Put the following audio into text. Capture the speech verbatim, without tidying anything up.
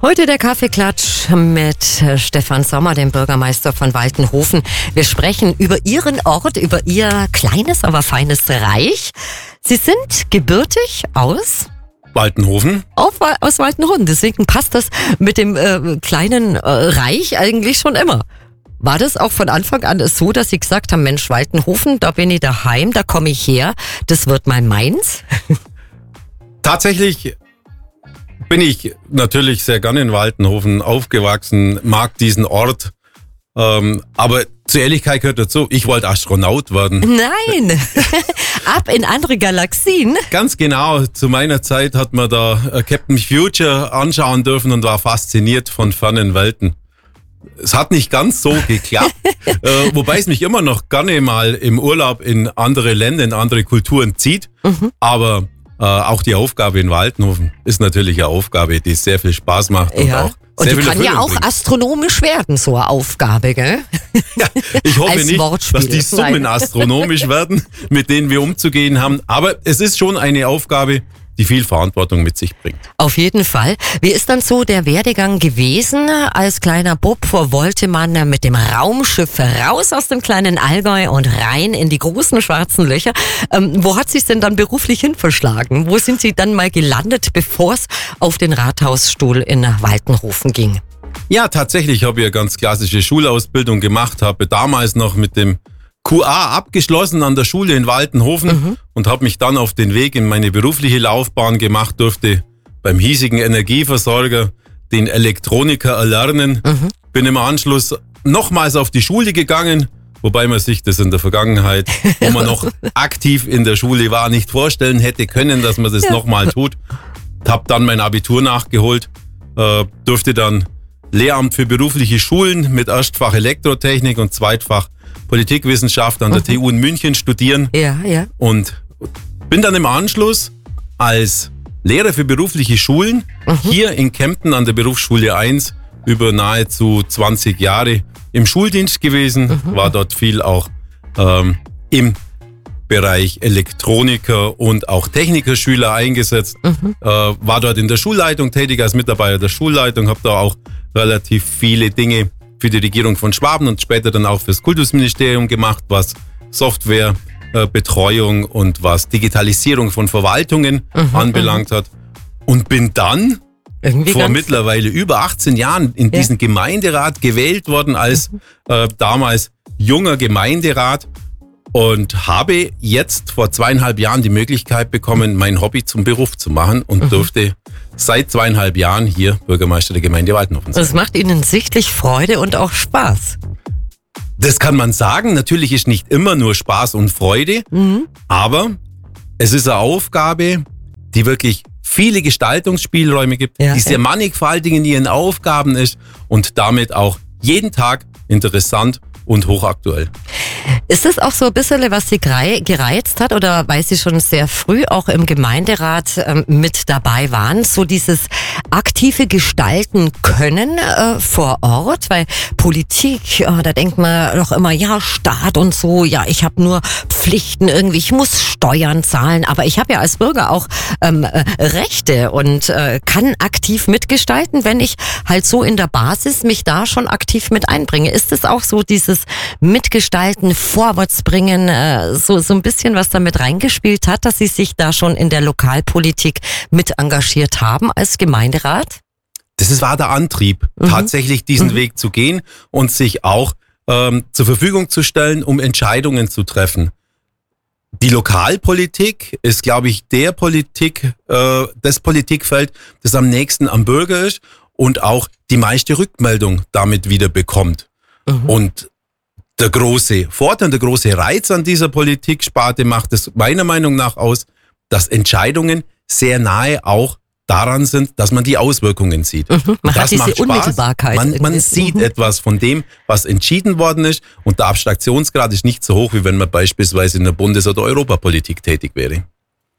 Heute der Kaffeeklatsch mit Stefan Sommer, dem Bürgermeister von Waltenhofen. Wir sprechen über Ihren Ort, über Ihr kleines, aber feines Reich. Sie sind gebürtig aus Waltenhofen. Auf, aus Waltenhofen. Deswegen passt das mit dem äh, kleinen äh, Reich eigentlich schon immer. War das auch von Anfang an so, dass Sie gesagt haben, Mensch, Waltenhofen, da bin ich daheim, da komme ich her, das wird mein Mainz? Tatsächlich bin ich natürlich sehr gerne in Waltenhofen aufgewachsen, mag diesen Ort, ähm, aber zur Ehrlichkeit gehört dazu, ich wollte Astronaut werden. Nein, ab in andere Galaxien. Ganz genau, zu meiner Zeit hat man da Captain Future anschauen dürfen und war fasziniert von fernen Welten. Es hat nicht ganz so geklappt, äh, wobei es mich immer noch gerne mal im Urlaub in andere Länder, in andere Kulturen zieht, mhm. aber Äh, auch die Aufgabe in Waltenhofen ist natürlich eine Aufgabe, die sehr viel Spaß macht und ja. auch und sehr die viel kann ja auch bringt. astronomisch werden, so eine Aufgabe, gell? Ja, ich hoffe Als nicht, Wortspiel. dass die Summen Nein. astronomisch werden, mit denen wir umzugehen haben, aber es ist schon eine Aufgabe, die viel Verantwortung mit sich bringt. Auf jeden Fall. Wie ist dann so der Werdegang gewesen? Als kleiner Bub wollte man mit dem Raumschiff raus aus dem kleinen Allgäu und rein in die großen schwarzen Löcher. Ähm, wo hat es sich denn dann beruflich hin verschlagen? Wo sind Sie dann mal gelandet, bevor es auf den Rathausstuhl in Waltenhofen ging? Ja, tatsächlich habe ich eine ganz klassische Schulausbildung gemacht, habe damals noch mit dem Q A abgeschlossen an der Schule in Waltenhofen mhm. und habe mich dann auf den Weg in meine berufliche Laufbahn gemacht, durfte beim hiesigen Energieversorger den Elektroniker erlernen. Mhm. Bin im Anschluss nochmals auf die Schule gegangen, wobei man sich das in der Vergangenheit, wo man noch aktiv in der Schule war, nicht vorstellen hätte können, dass man das ja. nochmal tut. Habe dann mein Abitur nachgeholt, äh, durfte dann Lehramt für berufliche Schulen mit Erstfach Elektrotechnik und Zweitfach Politikwissenschaft an der mhm. T U in München studieren. Ja, ja. Und bin dann im Anschluss als Lehrer für berufliche Schulen mhm. hier in Kempten an der Berufsschule eins über nahezu zwanzig Jahre im Schuldienst gewesen, mhm. war dort viel auch ähm, im Bereich Elektroniker und auch Technikerschüler eingesetzt, mhm. äh, war dort in der Schulleitung tätig als Mitarbeiter der Schulleitung, habe da auch relativ viele Dinge für die Regierung von Schwaben und später dann auch fürs Kultusministerium gemacht, was Softwarebetreuung äh, und was Digitalisierung von Verwaltungen mhm, anbelangt hat. Und bin dann Irgendwie vor mittlerweile über achtzehn Jahren in ja. diesen Gemeinderat gewählt worden als mhm. äh, damals junger Gemeinderat und habe jetzt vor zweieinhalb Jahren die Möglichkeit bekommen, mein Hobby zum Beruf zu machen und mhm. durfte seit zweieinhalb Jahren hier Bürgermeister der Gemeinde Waltenhofen sein. Das macht Ihnen sichtlich Freude und auch Spaß. Das kann man sagen. Natürlich ist nicht immer nur Spaß und Freude, mhm. aber es ist eine Aufgabe, die wirklich viele Gestaltungsspielräume gibt, ja, die sehr ja. mannigfaltig in ihren Aufgaben ist und damit auch jeden Tag interessant und hochaktuell. Ist das auch so ein bisschen, was Sie gereizt hat oder weil Sie schon sehr früh auch im Gemeinderat ähm, mit dabei waren, so dieses aktive Gestalten können äh, vor Ort? Weil Politik, äh, da denkt man doch immer, ja, Staat und so, ja, ich habe nur Pflichten irgendwie, ich muss Steuern zahlen, aber ich habe ja als Bürger auch ähm, äh, Rechte und äh, kann aktiv mitgestalten, wenn ich halt so in der Basis mich da schon aktiv mit einbringe. Ist es auch so dieses Mitgestalten, Vorwärtsbringen, äh, so, so ein bisschen was damit reingespielt hat, dass Sie sich da schon in der Lokalpolitik mit engagiert haben als Gemeinderat? Das ist, war der Antrieb, mhm. tatsächlich diesen mhm. Weg zu gehen und sich auch ähm, zur Verfügung zu stellen, um Entscheidungen zu treffen. Die Lokalpolitik ist, glaube ich, der Politik, äh, das Politikfeld, das am nächsten am Bürger ist und auch die meiste Rückmeldung damit wieder bekommt. Mhm. Und der große Vorteil, der große Reiz an dieser Politiksparte macht es meiner Meinung nach aus, dass Entscheidungen sehr nahe auch daran sind, dass man die Auswirkungen sieht. Mhm, man das hat diese macht Spaß. Unmittelbarkeit. Man, man sieht mhm. etwas von dem, was entschieden worden ist und der Abstraktionsgrad ist nicht so hoch, wie wenn man beispielsweise in der Bundes- oder Europapolitik tätig wäre.